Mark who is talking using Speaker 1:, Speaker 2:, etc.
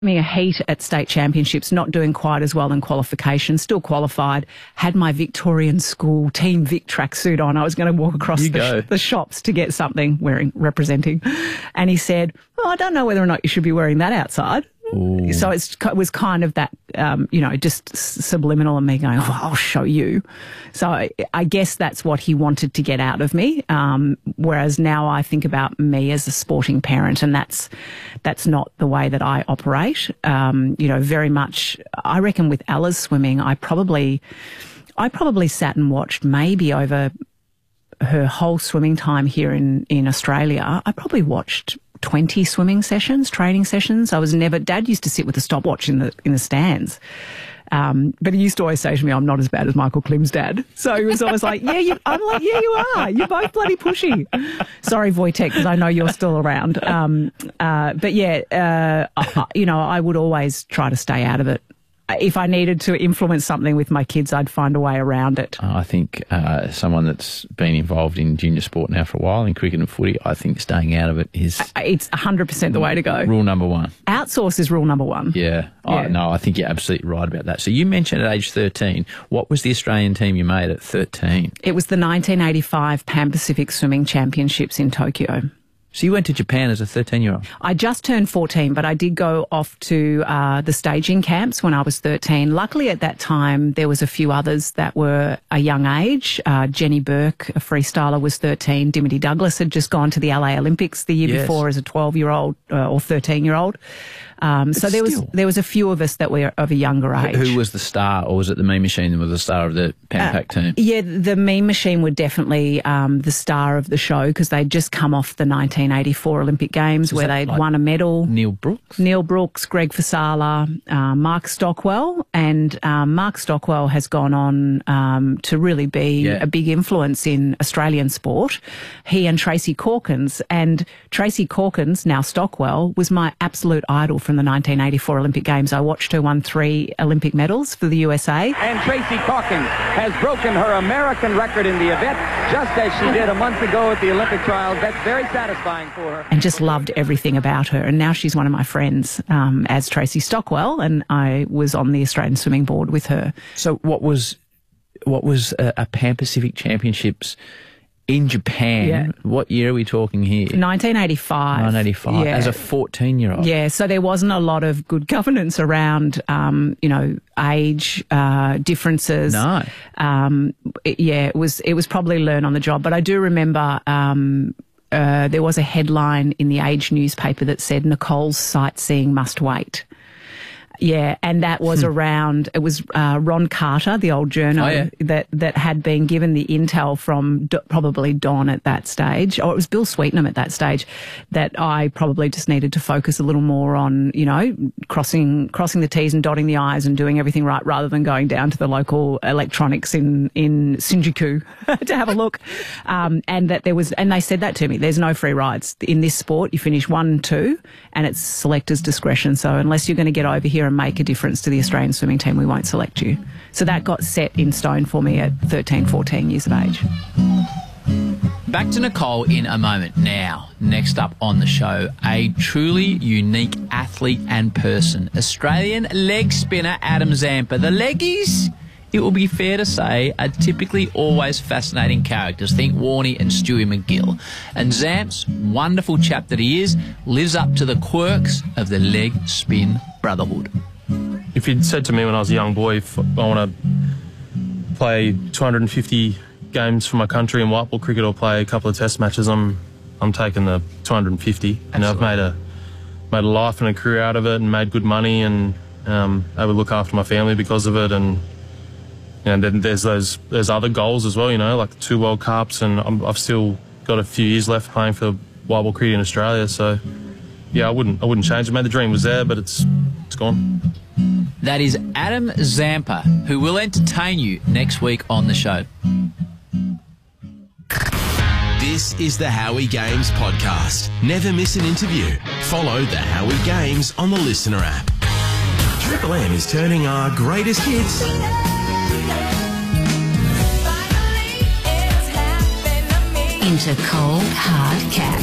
Speaker 1: me a heat at state championships, not doing quite as well in qualification, still qualified, had my Victorian school Team Vic tracksuit on. I was going to walk across the shops to get something representing. And he said, well, I don't know whether or not you should be wearing that outside. Ooh. So it was kind of that, just subliminal of me going, oh, I'll show you. So I guess that's what he wanted to get out of me. Whereas now I think about me as a sporting parent, and that's not the way that I operate. Very much, I reckon with Ella's swimming, I probably sat and watched maybe over her whole swimming time here in Australia. I probably watched 20 swimming sessions, training sessions. Dad used to sit with a stopwatch in the stands. But he used to always say to me, I'm not as bad as Michael Klim's dad. So he was always like, I'm like, yeah, you are. You're both bloody pushy. Sorry, Wojtek, because I know you're still around. But yeah, I would always try to stay out of it. If I needed to influence something with my kids, I'd find a way around it.
Speaker 2: I think someone that's been involved in junior sport now for a while, in cricket and footy, I think staying out of it is...
Speaker 1: It's 100% the way to go.
Speaker 2: Rule number one.
Speaker 1: Outsource is rule number one.
Speaker 2: Yeah. I think you're absolutely right about that. So you mentioned at age 13, what was the Australian team you made at 13?
Speaker 1: It was the 1985 Pan Pacific Swimming Championships in Tokyo.
Speaker 2: So you went to Japan as a 13-year-old?
Speaker 1: I just turned 14, but I did go off to the staging camps when I was 13. Luckily at that time, there was a few others that were a young age. Jenny Burke, a freestyler, was 13. Dimity Douglas had just gone to the LA Olympics the year before as a 12-year-old or 13-year-old. So there was a few of us that were of a younger age.
Speaker 2: Who was the star, or was it the Mean Machine that was the star of the Pan Pac team?
Speaker 1: Yeah, the Mean Machine were definitely the star of the show because they'd just come off the 1984 Olympic Games where they'd won a medal.
Speaker 2: Neil Brooks,
Speaker 1: Greg Fasala, Mark Stockwell, and Mark Stockwell has gone on to really be a big influence in Australian sport. He and Tracy Corkins, and Tracy Corkins, now Stockwell, was my absolute idol from the 1984 Olympic Games. I watched her won 3 Olympic medals for the USA.
Speaker 3: And Tracy Corkins has broken her American record in the event, just as she did a month ago at the Olympic trials. That's very satisfying for her.
Speaker 1: And just loved everything about her. And now she's one of my friends as Tracy Stockwell, and I was on the Australian Swimming Board with her.
Speaker 2: So what was a Pan Pacific Championships in Japan?
Speaker 1: Yeah.
Speaker 2: What year are we talking here?
Speaker 1: 1985.
Speaker 2: 1985, as a 14-year-old.
Speaker 1: Yeah, so there wasn't a lot of good governance around, age differences.
Speaker 2: No.
Speaker 1: It was probably learn on the job. But I do remember there was a headline in the Age newspaper that said, Nicole's sightseeing must wait. Yeah, and that was around, it was Ron Carter, the old journo, that had been given the intel from probably Don at that stage, or it was Bill Sweetenham at that stage, that I probably just needed to focus a little more on, crossing the T's and dotting the I's and doing everything right rather than going down to the local electronics in Shinjuku to have a look. And they said that to me, there's no free rides. In this sport, you finish 1, 2, and it's selector's discretion. So unless you're going to get over here and make a difference to the Australian swimming team, we won't select you. So that got set in stone for me at 13, 14 years of age.
Speaker 4: Back to Nicole in a moment. Now, next up on the show, a truly unique athlete and person, Australian leg spinner Adam Zampa. The leggies, it will be fair to say, are typically always fascinating characters. Think Warnie and Stewie McGill. And Zamps, wonderful chap that he is, lives up to the quirks of the leg spin brotherhood.
Speaker 5: If you'd said to me when I was a young boy, if I want to play 250 games for my country in white ball cricket or play a couple of test matches, I'm taking the 250. And I've made a life and a career out of it and made good money and able to look after my family because of it. And then there's other goals as well, like the 2 World Cups, and I've still got a few years left playing for white ball cricket in Australia. So yeah, I wouldn't change it. Man, the dream was there, but it's gone.
Speaker 4: That is Adam Zampa, who will entertain you next week on the show.
Speaker 6: This is the Howie Games podcast. Never miss an interview. Follow the Howie Games on the Listener app. Triple M is turning our greatest hits
Speaker 7: into cold, hard cash.